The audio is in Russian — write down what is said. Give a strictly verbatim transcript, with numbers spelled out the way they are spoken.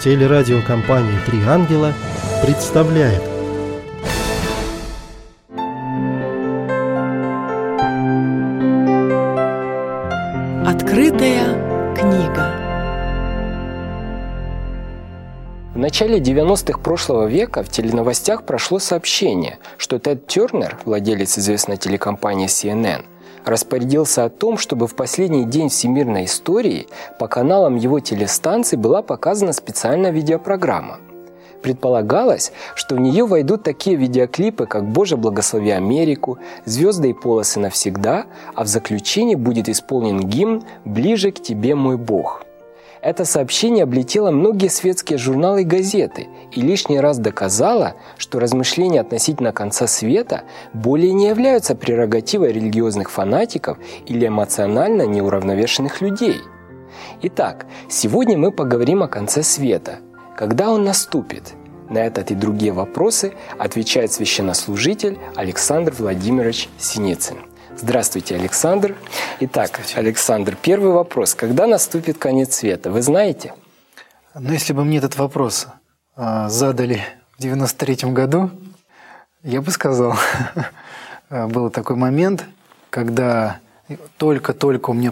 Телерадиокомпания «Три ангела» представляет. Открытая книга. В начале девяностых прошлого века в теленовостях прошло сообщение, что Тед Тернер, владелец известной телекомпании си эн эн, распорядился о том, чтобы в последний день всемирной истории по каналам его телестанций была показана специальная видеопрограмма. Предполагалось, что в нее войдут такие видеоклипы, как «Боже, благослови Америку», «Звезды и полосы навсегда», а в заключении будет исполнен гимн «Ближе к тебе, мой Бог». Это сообщение облетело многие светские журналы и газеты и лишний раз доказало, что размышления относительно конца света более не являются прерогативой религиозных фанатиков или эмоционально неуравновешенных людей. Итак, сегодня мы поговорим о конце света. Когда он наступит? На этот и другие вопросы отвечает священнослужитель Александр Владимирович Синицын. Здравствуйте, Александр. Итак, Здравствуйте. Александр, первый вопрос. Когда наступит конец света? Вы знаете? Ну, если бы мне этот вопрос э, задали в девяносто третьем году, я бы сказал. Был такой момент, когда только-только у меня